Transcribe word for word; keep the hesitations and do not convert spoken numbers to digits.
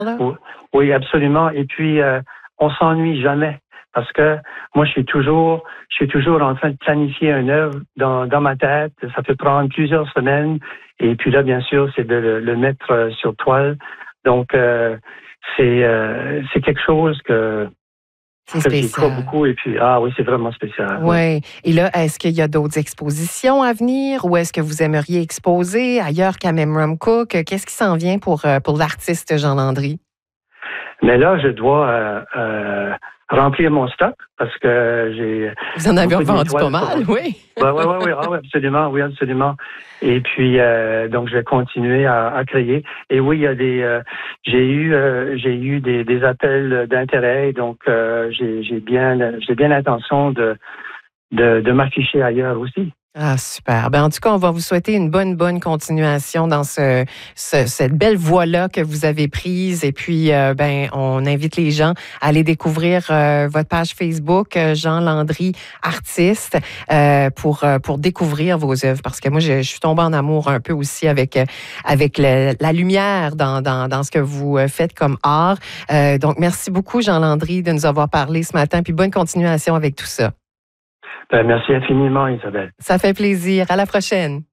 Oui, oui, absolument. Et puis, euh, on s'ennuie jamais. Parce que moi, je suis toujours, je suis toujours en train de planifier une œuvre dans, dans ma tête. Ça peut prendre plusieurs semaines. Et puis là, bien sûr, c'est de le, le mettre sur toile. Donc, euh, c'est, euh, c'est quelque chose que, c'est que j'y crois spécial. beaucoup. Et puis, ah oui, c'est vraiment spécial. Ouais. Oui. Et là, est-ce qu'il y a d'autres expositions à venir ou est-ce que vous aimeriez exposer ailleurs qu'à Memram Cook? Qu'est-ce qui s'en vient pour, pour l'artiste Jean Landry? Mais là, je dois euh, euh, remplir mon stock parce que j'ai. Vous en avez vendu pas sur... mal, oui. Oui, oui, oui, oui, ah, oui, absolument, oui, absolument. Et puis, euh, donc, je vais continuer à, à créer. Et oui, il y a des, euh, j'ai eu, euh, j'ai eu des, des appels d'intérêt. Donc, euh, j'ai, j'ai bien, j'ai bien l'intention de, de, de m'afficher ailleurs aussi. Ah, super. Ben, en tout cas, on va vous souhaiter une bonne, bonne continuation dans ce, ce cette belle voie-là que vous avez prise. Et puis, euh, ben, on invite les gens à aller découvrir euh, votre page Facebook, euh, Jean Landry, artiste, euh, pour, euh, pour découvrir vos œuvres. Parce que moi, je, je suis tombée en amour un peu aussi avec, avec le, la lumière dans, dans, dans ce que vous faites comme art. Euh, donc, merci beaucoup, Jean Landry, de nous avoir parlé ce matin. Puis, bonne continuation avec tout ça. Ben, merci infiniment, Isabelle. Ça fait plaisir. À la prochaine.